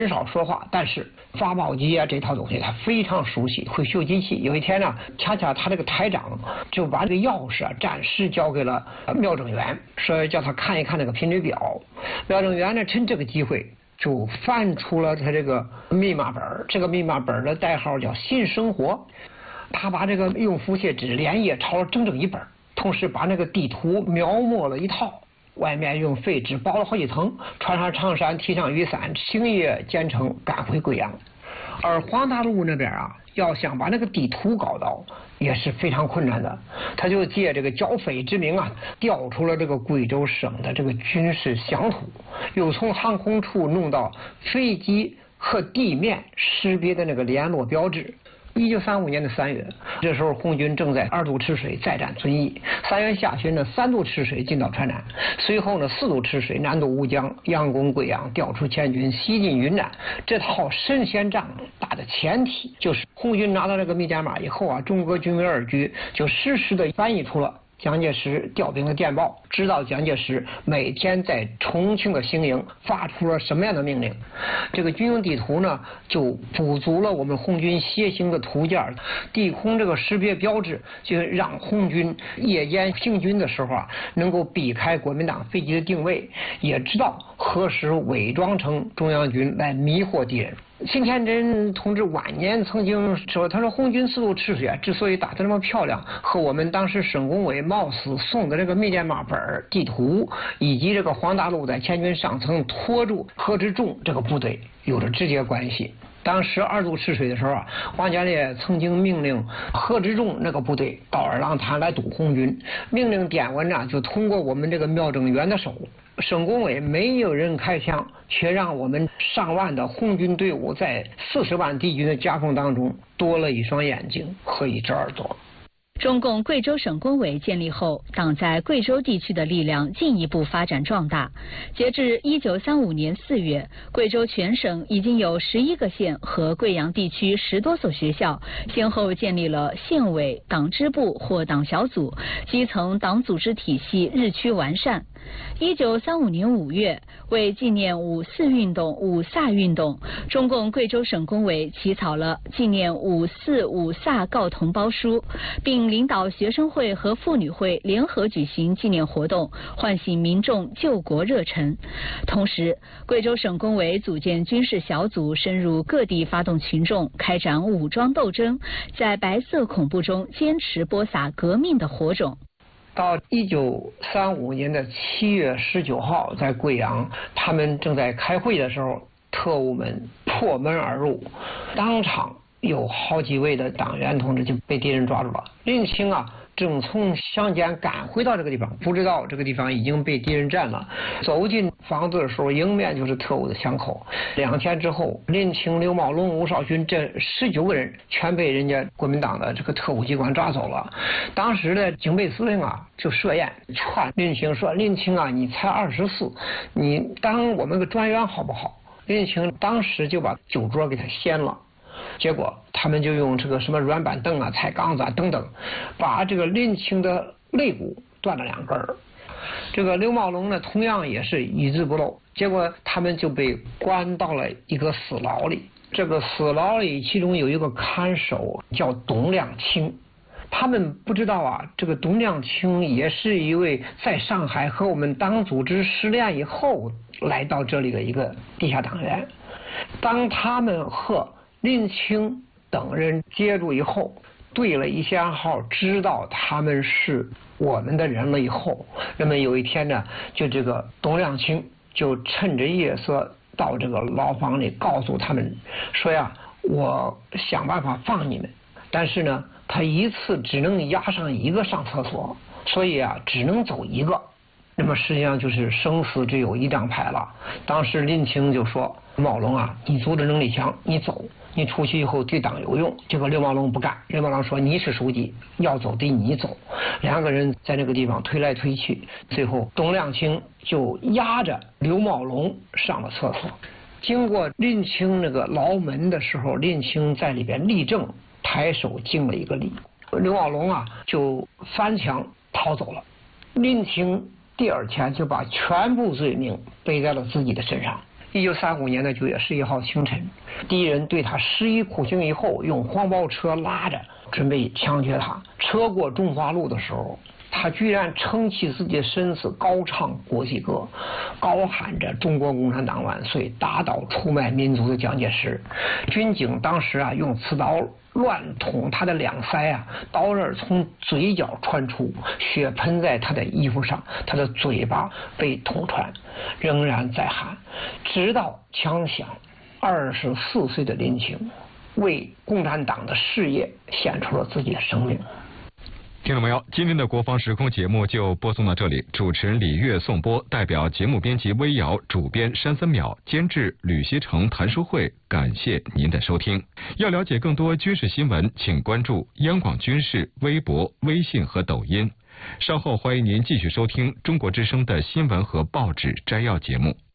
很少说话，但是发报机啊这套东西他非常熟悉，会修机器。有一天呢，恰恰他这个台长就把这个钥匙啊暂时交给了苗正元，说叫他看一看那个频率表。苗正元呢趁这个机会就翻出了他这个密码本，这个密码本的代号叫新生活。他把这个用复写纸连夜抄了整整一本，同时把那个地图描摹了一套，外面用废纸包了好几层，穿上长衫，提上雨伞，星夜兼程赶回贵阳。而黄大路那边啊，要想把那个地图搞到也是非常困难的，他就借这个剿匪之名啊，调出了这个贵州省的这个军事详图，又从航空处弄到飞机和地面识别的那个联络标志。1935年的3月，这时候红军正在2渡赤水再战遵义。3月下旬呢，3渡赤水进到川南，随后呢4渡赤水南渡乌江，佯攻贵阳，调出前军西进云南。这套神仙仗打的前提就是红军拿到这个密电码以后啊，中国军委2局就实时的翻译出了蒋介石调兵的电报，知道蒋介石每天在重庆的行营发出了什么样的命令。这个军用地图呢，就补足了我们红军楔形的图件，地空这个识别标志，就让红军夜间行军的时候啊，能够避开国民党飞机的定位，也知道何时伪装成中央军来迷惑敌人。辛天真同志晚年曾经说，他说红军4渡赤水啊，之所以打得这么漂亮，和我们当时省工委冒死送的这个密电码本、地图，以及这个黄大路在前军上层拖住何之仲这个部队有着直接关系。当时2渡赤水的时候啊，王家烈曾经命令何之仲那个部队到二郎潭来堵红军，命令电文呢就通过我们这个苗正元的手。省工委没有人开枪，却让我们上万的红军队伍在40万敌军的夹缝当中多了一双眼睛和一只耳朵。 中共贵州省工委建立后，党在贵州地区的力量进一步发展壮大。截至1935年4月，贵州全省已经有11个县和贵阳地区10多所学校，先后建立了县委、党支部或党小组，基层党组织体系日趋完善。1935年5月，为纪念五四运动、五卅运动，中共贵州省工委起草了纪念五四五卅告同胞书，并领导学生会和妇女会联合举行纪念活动，唤醒民众救国热忱。同时，贵州省工委组建军事小组，深入各地发动群众，开展武装斗争，在白色恐怖中坚持播撒革命的火种。 到1935年的7月19号，在贵阳，他们正在开会的时候，特务们破门而入，当场有好几位的党员同志就被敌人抓住了。林清啊，正从乡间赶回到这个地方，不知道这个地方已经被敌人占了。走进房子的时候，迎面就是特务的枪口。2天之后，林清、刘茂龙、吴少勋这19个人全被人家国民党的这个特务机关抓走了。当时的警备司令啊，就设宴劝林清说：“林清啊，你才24，你当我们个专员好不好？”林清当时就把酒桌给他掀了。结果他们就用这个什么软板凳啊、菜缸子啊等等，把这个林清的肋骨断了2根儿。这个刘茂龙呢，同样也是一字不漏。结果他们就被关到了一个死牢里。这个死牢里，其中有一个看守叫董亮清。他们不知道啊，这个董亮清也是一位在上海和我们党组织失联以后来到这里的一个地下党员。当他们和林清等人接住以后，对了一下号，知道他们是我们的人了以后，那么有一天呢，就这个董亮清就趁着夜色到这个牢房里，告诉他们说呀，我想办法放你们，但是呢，他一次只能押上1个上厕所，所以啊，只能走1个。那么实际上就是生死只有1张牌了。当时林清就说：“茂龙啊，你组织能力强，你走，你出去以后对党有用。”结果刘茂龙不干，刘茂龙说：“你是书记，要走得你走。”2个人在那个地方推来推去，最后董亮清就押着刘茂龙上了厕所。经过林清那个牢门的时候，林清在里边立正，抬手敬了一个礼。刘茂龙啊就翻墙逃走了。林清第2天就把全部罪名背在了自己的身上。 1935年的9月11号清晨，敌人对他施以酷刑以后，用黄包车拉着，准备枪决他。车过中华路的时候，他居然撑起自己的身子，高唱国际歌，高喊着中国共产党万岁，打倒出卖民族的蒋介石。军警当时用刺刀乱捅他的两腮刀刃从嘴角穿出，血喷在他的衣服上，他的嘴巴被捅穿，仍然在喊，直到枪响。24岁的林清为共产党的事业献出了自己的生命。 听众朋友，今天的国防时空节目就播送到这里，主持人李月颂播，代表节目编辑微瑶，主编山森淼，监制吕锡成、谭淑慧，感谢您的收听。要了解更多军事新闻，请关注央广军事微博、微信和抖音。稍后欢迎您继续收听中国之声的新闻和报纸摘要节目。